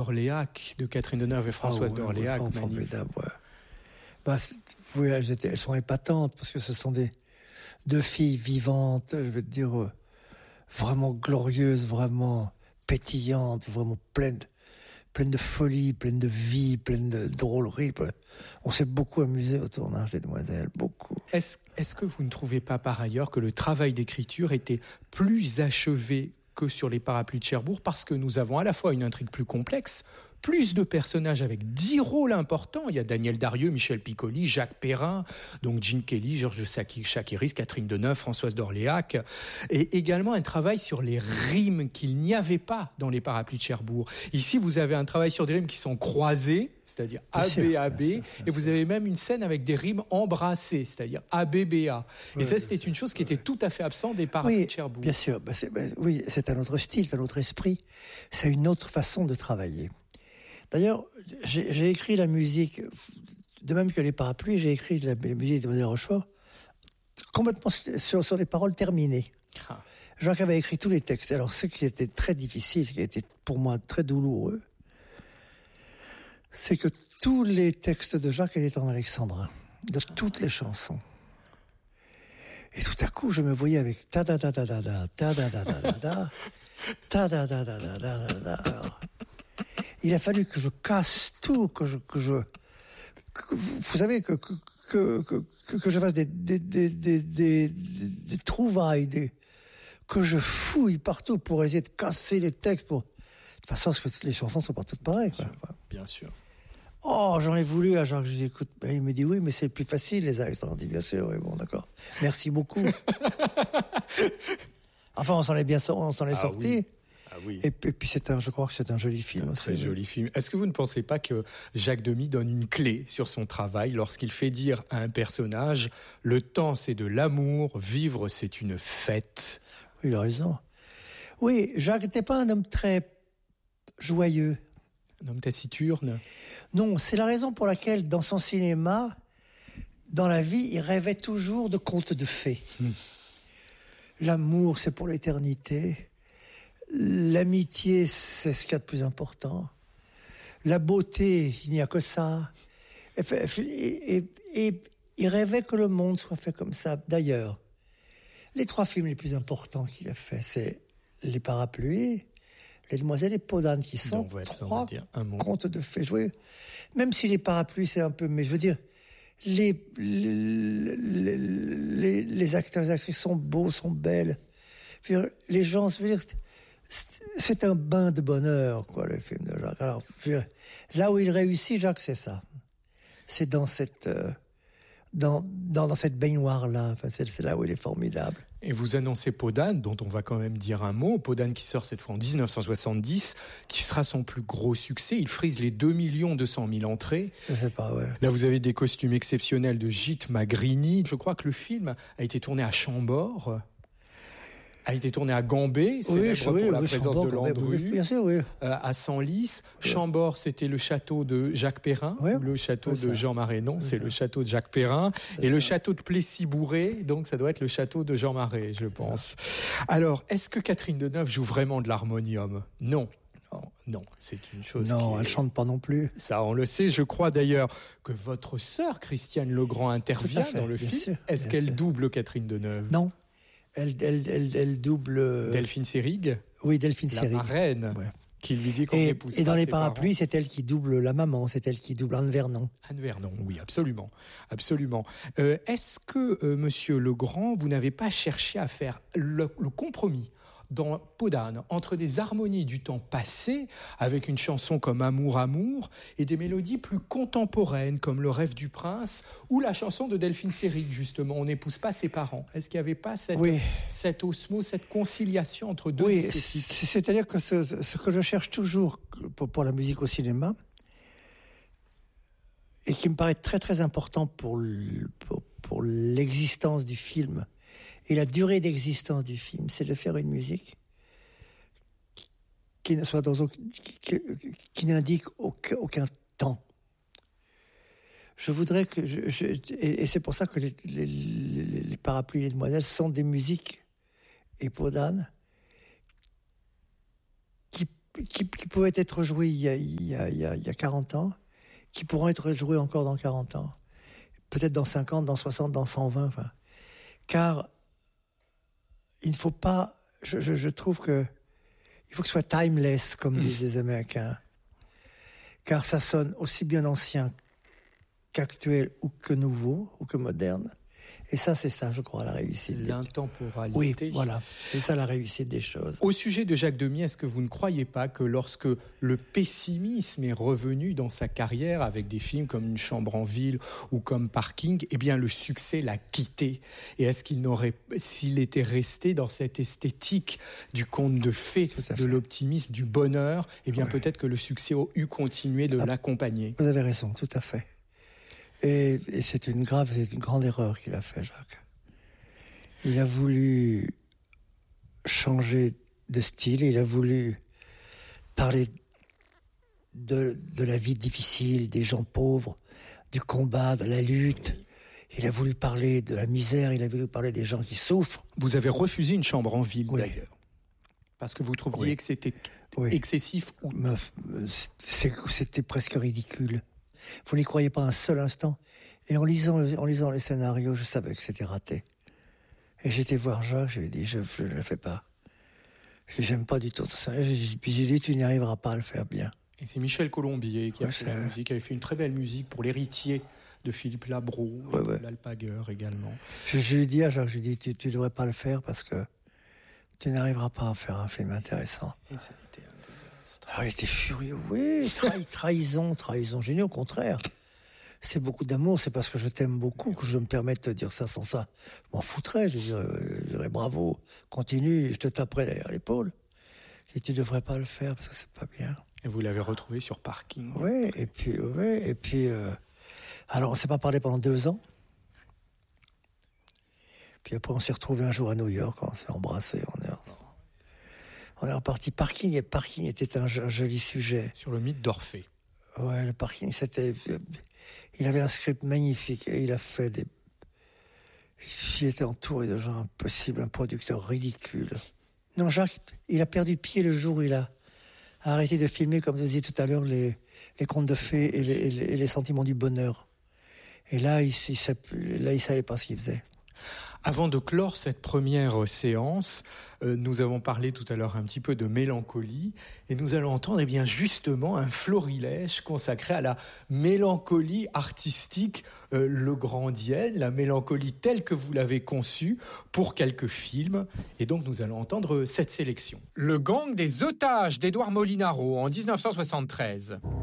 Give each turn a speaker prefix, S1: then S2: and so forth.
S1: d'Orléac, de Catherine Deneuve et Françoise d'Orléac.
S2: Formidable, ouais. Oui, elles sont épatantes, parce que ce sont deux filles vivantes, je veux dire, vraiment glorieuses, vraiment pétillantes, vraiment pleines de folie, pleines de vie, pleines de drôlerie. On s'est beaucoup amusé au tournage des Demoiselles, beaucoup.
S1: Est-ce que vous ne trouvez pas par ailleurs que le travail d'écriture était plus achevé que sur les Parapluies de Cherbourg, parce que nous avons à la fois une intrigue plus complexe, plus de personnages avec 10 rôles importants. Il y a Daniel Darieux, Michel Piccoli, Jacques Perrin, donc Gene Kelly, Georges Chakiris, Catherine Deneuve, Françoise d'Orléac, et également un travail sur les rimes qu'il n'y avait pas dans les Parapluies de Cherbourg. Ici, vous avez un travail sur des rimes qui sont croisées, c'est-à-dire AB, et vous avez même une scène avec des rimes embrassées, c'est-à-dire ABBA. Et ça, c'était une chose qui était tout à fait absente des Parapluies de Cherbourg.
S2: Bien sûr, c'est un autre style, c'est un autre esprit, c'est une autre façon de travailler. D'ailleurs, j'ai écrit la musique, de même que les Parapluies, j'ai écrit la musique de Mademoiselle Rochefort complètement sur des paroles terminées. Jacques avait écrit tous les textes. Alors, ce qui était très difficile, ce qui était pour moi très douloureux, c'est que tous les textes de Jacques étaient en alexandrin, de toutes les chansons. Et tout à coup, je me voyais avec ta da da da da da ta da da da da da ta da da da da da da da. Il a fallu que je casse tout, que vous savez que je fasse des trouvailles, que je fouille partout pour essayer de casser les textes de façon à ce que les chansons soient pas toutes pareilles.
S1: Bien sûr.
S2: Oh, j'en ai voulu à Jacques, je dis écoute, il me dit oui, mais c'est plus facile les axes. On dit bien sûr, oui, bon, d'accord. Merci beaucoup. Enfin, on s'en est sorti.
S1: Oui. Ah oui.
S2: Et puis je crois que c'est un joli film.
S1: Un très joli film. Est-ce que vous ne pensez pas que Jacques Demy donne une clé sur son travail lorsqu'il fait dire à un personnage « Le temps, c'est de l'amour, vivre, c'est une fête ».
S2: Oui, il a raison. Oui, Jacques n'était pas un homme très joyeux.
S1: Un homme taciturne.
S2: Non, c'est la raison pour laquelle, dans son cinéma, dans la vie, il rêvait toujours de contes de fées. L'amour, c'est pour l'éternité. L'amitié, c'est ce qu'il y a de plus important. La beauté, il n'y a que ça. Et il rêvait que le monde soit fait comme ça. D'ailleurs, les 3 films les plus importants qu'il a fait, c'est Les Parapluies, Les Demoiselles et Peau d'âne, qui sont 3 contes de fées joués. Même si Les Parapluies, c'est un peu... Mais je veux dire, les acteurs et les actrices sont beaux, sont belles. Les gens, je veux dire, c'est un bain de bonheur, quoi, le film de Jacques. Alors, là où il réussit, Jacques, c'est ça. C'est dans cette baignoire-là. Enfin, c'est là où il est formidable.
S1: Et vous annoncez Peau d'âne, dont on va quand même dire un mot. Peau d'âne qui sort cette fois en 1970, qui sera son plus gros succès. Il frise les 2 200 000 entrées.
S2: Je sais pas, ouais.
S1: Là, vous avez des costumes exceptionnels de Gite Magrini. Je crois que le film a été tourné à Chambord. A été tourné à Gambé, célèbre pour la présence
S2: Chambord,
S1: de Landru,
S2: bien sûr, oui.
S1: à Senlis. Chambord, c'était le château de Jacques Perrin, le château de Jean Marais. Non, c'est le château de Jacques Perrin. Et le château de Plessis-Bourré, donc ça doit être le château de Jean Marais, je pense. Alors, est-ce que Catherine Deneuve joue vraiment de l'harmonium ? Non. Non, c'est une chose
S2: non, elle chante pas non plus.
S1: Ça, on le sait. Je crois d'ailleurs que votre sœur, Christiane Legrand, intervient dans le film.
S2: Sûr,
S1: est-ce qu'elle double Catherine Deneuve ?
S2: Non. Elle double...
S1: Delphine Seyrig ?
S2: Oui, Delphine Seyrig.
S1: La marraine, qui lui dit qu'on épouse pas
S2: Et dans Les
S1: ses
S2: Parapluies,
S1: parents.
S2: c'est elle qui double la maman, c'est elle qui double Anne Vernon.
S1: Anne Vernon, oui, absolument. Absolument. Est-ce que, Monsieur Legrand, vous n'avez pas cherché à faire le compromis dans Peau d'âne entre des harmonies du temps passé, avec une chanson comme Amour, Amour, et des mélodies plus contemporaines, comme Le Rêve du Prince, ou la chanson de Delphine Seyrig, justement, On n'épouse pas ses parents. Est-ce qu'il n'y avait pas cette osmose, cette conciliation entre deux esthétiques ?
S2: C'est-à-dire que ce que je cherche toujours pour la musique au cinéma, et qui me paraît très très important pour l'existence du film, et la durée d'existence du film, c'est de faire une musique qui ne soit qui n'indique aucun temps. Je voudrais que et c'est pour ça que les Parapluies et les Demoiselles sont des musiques, et Peau d'âne, qui qui pouvaient être joués il y a 40 ans, qui pourront être joués encore dans 40 ans. Peut-être dans 50, dans 60, dans 120. Enfin. Car il ne faut pas... Je trouve que il faut que ce soit timeless, comme disent les Américains. Car ça sonne aussi bien ancien qu'actuel ou que nouveau, ou que moderne. Et ça, c'est ça, je crois, la réussite.
S1: L'intemporalité.
S2: Oui, voilà. C'est ça la réussite des choses.
S1: Au sujet de Jacques Demy, est-ce que vous ne croyez pas que lorsque le pessimisme est revenu dans sa carrière avec des films comme Une chambre en ville ou comme Parking, eh bien le succès l'a quitté? Et est-ce qu'il n'aurait, s'il était resté dans cette esthétique du conte de fées, de l'optimisme, du bonheur, eh bien peut-être que le succès eût continué de l'accompagner?
S2: Vous avez raison, tout à fait. Et c'est une grande erreur qu'il a fait, Jacques. Il a voulu changer de style, il a voulu parler de la vie difficile, des gens pauvres, du combat, de la lutte. Il a voulu parler de la misère, il a voulu parler des gens qui souffrent.
S1: Vous avez refusé Une chambre en ville, d'ailleurs, parce que vous trouviez que c'était excessif ou...
S2: C'était presque ridicule. Vous n'y croyez pas un seul instant. Et en lisant les scénarios, je savais que c'était raté. Et j'étais voir Jacques, je lui ai dit, je ne le fais pas. J'aime pas du tout ça. Puis j'ai dit, tu n'y arriveras pas à le faire bien.
S1: Et c'est Michel Colombier qui a fait la musique, qui avait fait une très belle musique pour l'héritier de Philippe Labro, l'Alpagueur également.
S2: Je lui ai dit à Jacques, tu ne devrais pas le faire parce que tu n'arriveras pas à faire un film intéressant.
S1: Et ça a été un désastre.
S2: Ah, il était furieux, oui, trahison. J'ai dit au contraire. C'est beaucoup d'amour, c'est parce que je t'aime beaucoup que je me permets de te dire ça. Sans ça, je m'en foutrais. Je dirais bravo, continue, je te taperai derrière l'épaule. Et tu devrais pas le faire parce que c'est pas bien.
S1: Et vous l'avez retrouvé sur Parking.
S2: Oui, et puis, alors on s'est pas parlé pendant 2 ans. Puis après on s'est retrouvés un jour à New York, on s'est embrassés, on est reparti. Parking était un joli sujet.
S1: Sur le mythe d'Orphée.
S2: Ouais, le Parking, il avait un script magnifique et il a fait il était entouré de gens impossibles, un producteur ridicule. Non, Jacques, il a perdu pied le jour où il a arrêté de filmer, comme je disais tout à l'heure, les contes de fées et les sentiments du bonheur. Et là, il savait pas ce qu'il faisait.
S1: Avant de clore cette première séance, nous avons parlé tout à l'heure un petit peu de mélancolie et nous allons entendre bien justement un florilège consacré à la mélancolie artistique legrandienne, la mélancolie telle que vous l'avez conçue pour quelques films. Et donc nous allons entendre cette sélection. Le gang des otages d'Édouard Molinaro en 1973.